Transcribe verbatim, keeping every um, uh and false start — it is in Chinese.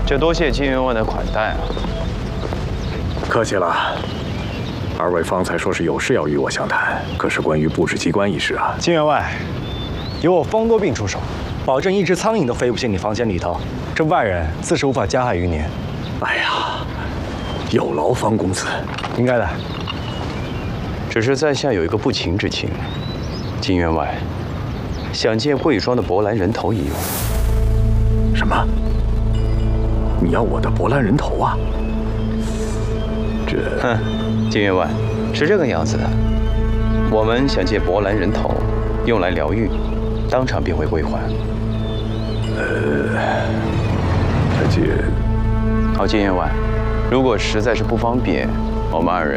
这多谢金员外的款待啊！ 客气了。二位方才说是有事要与我详谈，可是关于布置机关一事啊。 金员外，由我方多病出手，保证一只苍蝇都飞不进你房间里头，这外人自是无法加害于您。 哎呀，有劳方公子。 应该的。 只是在下有一个不情之请，金员外，想借贵庄的博兰人头一用。 什么？你要我的博兰人头啊？这…… 哼，金员外，是这个样子的。我们想借博兰人头，用来疗愈，当场便会归还。 呃，这借…… 好，金员外，如果实在是不方便，我们二人